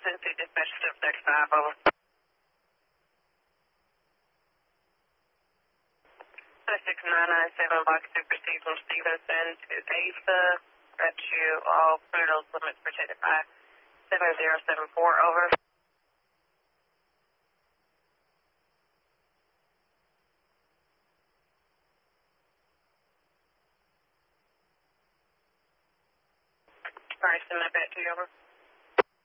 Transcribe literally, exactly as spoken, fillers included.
Cincy dispatch to thirty-five, over. six nine nine seven block two proceed from Stevenson to Asa. Got you all those limits protected by seven zero seven four, over. All right, send that back to you, over.